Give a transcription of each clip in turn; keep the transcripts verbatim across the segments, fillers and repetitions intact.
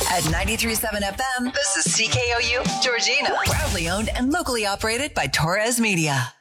At ninety-three point seven F M, this is C K O U, Georgina. Proudly owned and locally operated by Torres Media.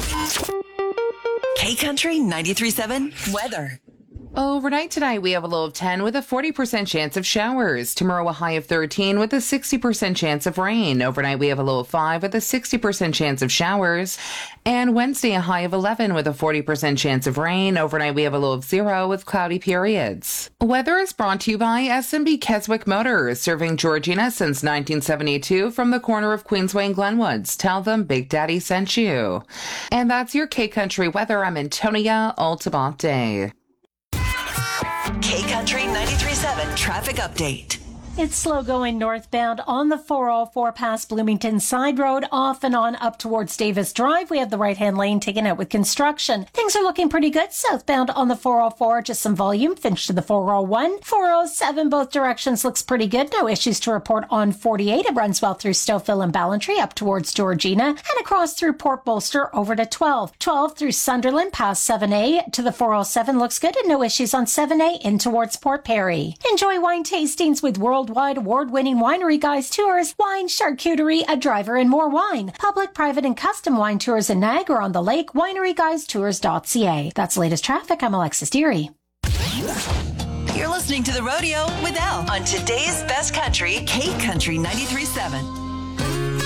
K-Country ninety-three point seven weather. Overnight tonight, we have a low of ten with a forty percent chance of showers. Tomorrow, a high of thirteen with a sixty percent chance of rain. Overnight, we have a low of five with a sixty percent chance of showers. And Wednesday, a high of eleven with a forty percent chance of rain. Overnight, we have a low of zero with cloudy periods. Weather is brought to you by S and B Keswick Motors, serving Georgina since nineteen seventy-two from the corner of Queensway and Glenwoods. Tell them Big Daddy sent you. And that's your K-Country weather. I'm Antonia Altamonte. K-Country ninety-three point seven traffic update. It's slow going northbound on the four oh four past Bloomington Side Road, off and on up towards Davis Drive. We have the right-hand lane taken out with construction. Things are looking pretty good southbound on the four oh four, just some volume. Finch to the four oh one. four oh seven, both directions looks pretty good. No issues to report on forty-eight. It runs well through Stouffville and Ballantree up towards Georgina and across through Port Bolster over to twelve. twelve through Sunderland past seven A to the four oh seven looks good and no issues on seven A in towards Port Perry. Enjoy wine tastings with World Worldwide award-winning Winery Guys Tours, wine, charcuterie, a driver, and more wine. Public, private, and custom wine tours in Niagara on the Lake, winery guys tours dot c a. That's the latest traffic. I'm Alexis Deary. You're listening to The Rodeo with Al on today's best country, K-Country ninety-three point seven.